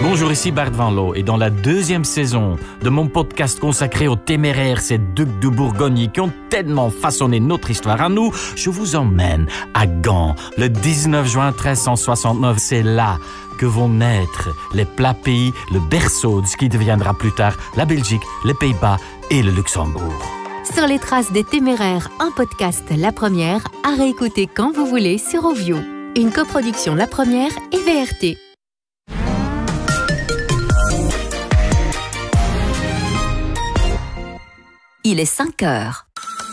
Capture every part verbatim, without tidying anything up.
Bonjour, ici Bart Van Loo et dans la deuxième saison de mon podcast consacré aux téméraires, ces ducs de Bourgogne qui ont tellement façonné notre histoire à nous, je vous emmène à Gand le dix-neuf juin treize cent soixante-neuf. C'est là que vont naître les plats pays, le berceau de ce qui deviendra plus tard la Belgique, les Pays-Bas et le Luxembourg. Sur les traces des téméraires, un podcast La Première à réécouter quand vous voulez sur Ovio. Une coproduction La Première et V R T. Il est cinq heures.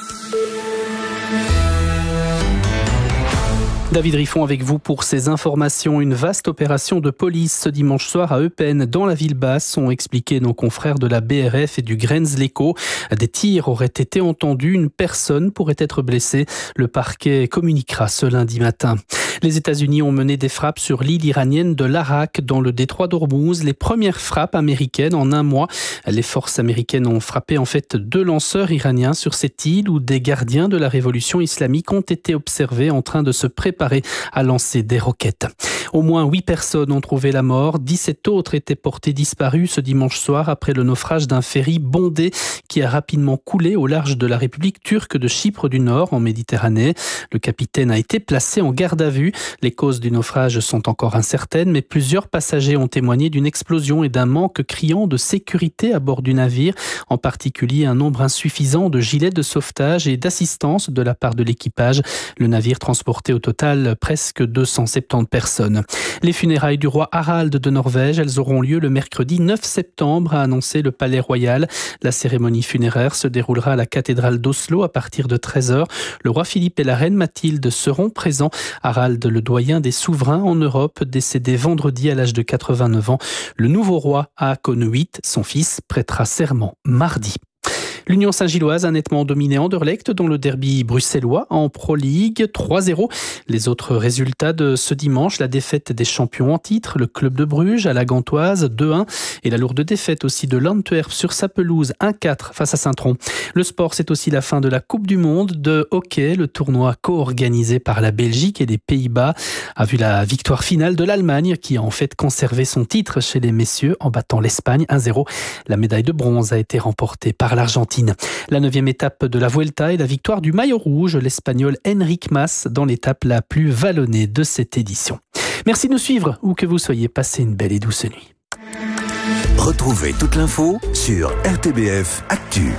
David Riffon avec vous pour ces informations. Une vaste opération de police ce dimanche soir à Eupen, dans la ville basse, ont expliqué nos confrères de la B R F et du Grenz-Leco. Des tirs auraient été entendus, une personne pourrait être blessée. Le parquet communiquera ce lundi matin. Les États-Unis ont mené des frappes sur l'île iranienne de l'Arak, dans le détroit d'Ormuz. Les premières frappes américaines en un mois. Les forces américaines ont frappé en fait deux lanceurs iraniens sur cette île où des gardiens de la révolution islamique ont été observés en train de se préparer à lancer des roquettes. Au moins huit personnes ont trouvé la mort. dix-sept autres étaient portées disparues ce dimanche soir après le naufrage d'un ferry bondé qui a rapidement coulé au large de la République turque de Chypre du Nord en Méditerranée. Le capitaine a été placé en garde à vue. Les causes du naufrage sont encore incertaines, mais plusieurs passagers ont témoigné d'une explosion et d'un manque criant de sécurité à bord du navire, en particulier un nombre insuffisant de gilets de sauvetage et d'assistance de la part de l'équipage. Le navire transportait au total presque deux cent soixante-dix personnes. Les funérailles du roi Harald de Norvège, elles auront lieu le mercredi neuf septembre, a annoncé le Palais Royal. La cérémonie funéraire se déroulera à la cathédrale d'Oslo à partir de treize heures. Le roi Philippe et la reine Mathilde seront présents. Harald, le doyen des souverains en Europe, décédé vendredi à l'âge de quatre-vingt-neuf ans. Le nouveau roi Haakon huit, son fils, prêtera serment mardi. L'Union Saint-Gilloise a nettement dominé Anderlecht dans le derby bruxellois en Pro League, trois zéro. Les autres résultats de ce dimanche, la défaite des champions en titre, le club de Bruges à la Gantoise, deux un, et la lourde défaite aussi de l'Antwerp sur sa pelouse, un quatre face à Saint-Tron. Le sport, c'est aussi la fin de la Coupe du Monde de hockey. Le tournoi co-organisé par la Belgique et les Pays-Bas a vu la victoire finale de l'Allemagne qui a en fait conservé son titre chez les messieurs en battant l'Espagne un zéro. La médaille de bronze a été remportée par l'Argentine. La neuvième étape de la Vuelta et la victoire du maillot rouge, l'Espagnol Enric Mas, dans l'étape la plus vallonnée de cette édition. Merci de nous suivre, où que vous soyez. Passez une belle et douce nuit. Retrouvez toute l'info sur R T B F Actu.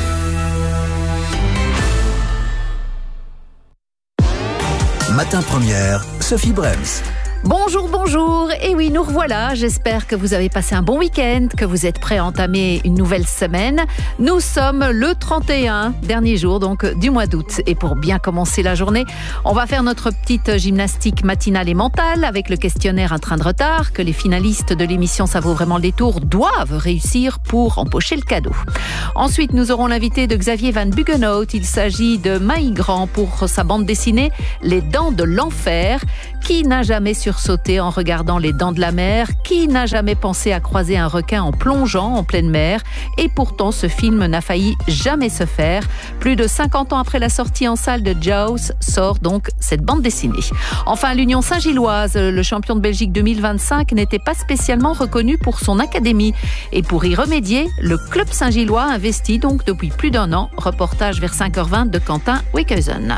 Matin Première, Sophie Brems. Bonjour, bonjour. Et oui, nous revoilà. J'espère que vous avez passé un bon week-end, que vous êtes prêts à entamer une nouvelle semaine. Nous sommes le trente et un, dernier jour donc du mois d'août. Et pour bien commencer la journée, on va faire notre petite gymnastique matinale et mentale avec le questionnaire Un train de retard que les finalistes de l'émission Ça vaut vraiment le détour doivent réussir pour empocher le cadeau. Ensuite, nous aurons l'invité de Xavier Van Buggenhout. Il s'agit de Maï Grand pour sa bande dessinée Les Dents de l'Enfer. Qui n'a jamais sursauté en regardant Les Dents de la Mer? Qui n'a jamais pensé à croiser un requin en plongeant en pleine mer? Et pourtant, ce film n'a failli jamais se faire. Plus de cinquante ans après la sortie en salle de Jaws, sort donc cette bande dessinée. Enfin, l'Union Saint-Gilloise, le champion de Belgique deux mille vingt-cinq, n'était pas spécialement reconnu pour son académie. Et pour y remédier, le club Saint-Gillois investit donc depuis plus d'un an. Reportage vers cinq heures vingt de Quentin Wickhuysen.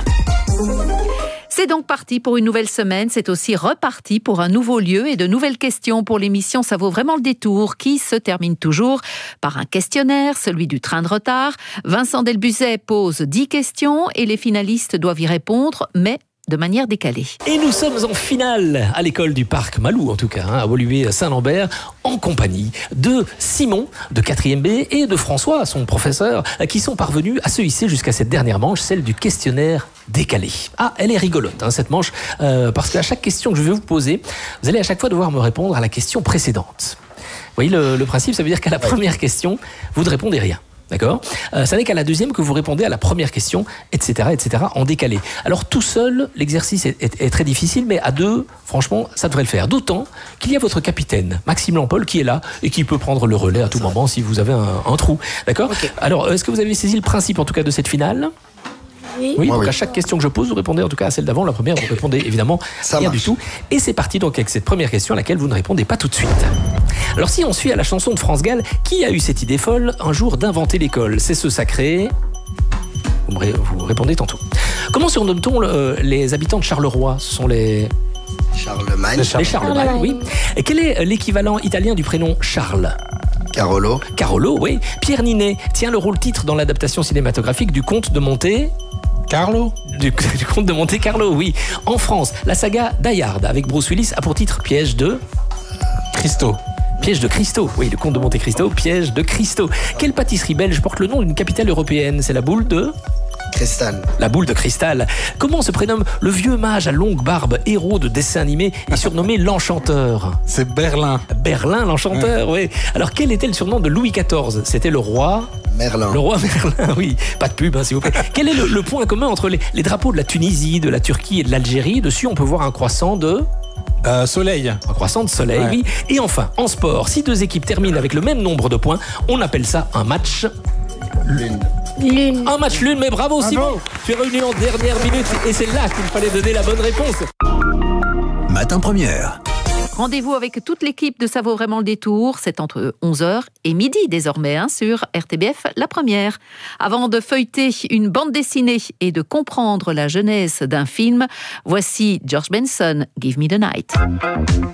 C'est donc parti pour une nouvelle semaine, c'est aussi reparti pour un nouveau lieu et de nouvelles questions pour l'émission Ça vaut vraiment le détour, qui se termine toujours par un questionnaire, celui du train de retard. Vincent Delbuzet pose dix questions et les finalistes doivent y répondre, mais de manière décalée. Et nous sommes en finale à l'école du Parc Malou, en tout cas, hein, à Woluwe-Saint-Lambert, en compagnie de Simon, de quatrième B, et de François, son professeur, qui sont parvenus à se hisser jusqu'à cette dernière manche, celle du questionnaire décalé. Ah, elle est rigolote, hein, cette manche, euh, parce qu'à chaque question que je vais vous poser, vous allez à chaque fois devoir me répondre à la question précédente. Vous voyez le, le principe, ça veut dire qu'à la première question, vous ne répondez rien. D'accord ? euh, Ça n'est qu'à la deuxième que vous répondez à la première question, et cetera, et cetera, en décalé. Alors tout seul, l'exercice est, est, est très difficile, mais à deux, franchement, ça devrait le faire. D'autant qu'il y a votre capitaine, Maxime Lampol, qui est là et qui peut prendre le relais à tout moment si vous avez un, un trou. D'accord ? Okay. Alors, est-ce que vous avez saisi le principe, en tout cas, de cette finale ? Oui, oui donc oui. À chaque question que je pose, vous répondez en tout cas à celle d'avant. La première, vous répondez évidemment ça rien marche. Du tout. Et c'est parti donc avec cette première question à laquelle vous ne répondez pas tout de suite. Alors si on suit à la chanson de France Gall, qui a eu cette idée folle un jour d'inventer l'école? C'est ce sacré... Vous, me ré... vous répondez tantôt. Comment surnomme-t-on euh, les habitants de Charleroi? Ce sont les... Charlemagne. Les Charlemagne, Charlemagne, oui. Et quel est l'équivalent italien du prénom Charles? Carolo. Carolo, oui. Pierre Ninet tient le rôle-titre dans l'adaptation cinématographique du Comte de Monte... Carlo du, du Comte de Monte Carlo, oui. En France, la saga Die Hard avec Bruce Willis a pour titre Piège de... Christo. Piège de Christo, oui, le Comte de Monte Cristo, Piège de Christo. Quelle pâtisserie belge porte le nom d'une capitale européenne? C'est la boule de... Cristal. La boule de cristal. Comment se prénomme le vieux mage à longue barbe, héros de dessin animé et surnommé l'Enchanteur? C'est Berlin. Berlin, l'Enchanteur, oui. Alors, quel était le surnom de Louis quatorze? C'était le roi... Merlin. Le roi Merlin, oui. Pas de pub, hein, s'il vous plaît. Quel est le, le point commun entre les, les drapeaux de la Tunisie, de la Turquie et de l'Algérie? Dessus, on peut voir un croissant de... Euh, soleil. Un croissant de soleil, ouais. Oui. Et enfin, en sport, si deux équipes terminent avec le même nombre de points, on appelle ça un match... Lune. Lune. Un match lune, mais bravo, bravo. Simon. Tu es revenu en dernière minute et c'est là qu'il fallait donner la bonne réponse. Matin Première. Rendez-vous avec toute l'équipe de Ça vaut vraiment le détour. C'est entre onze heures et midi désormais hein, sur R T B F La Première. Avant de feuilleter une bande dessinée et de comprendre la genèse d'un film, voici George Benson, Give Me the Night.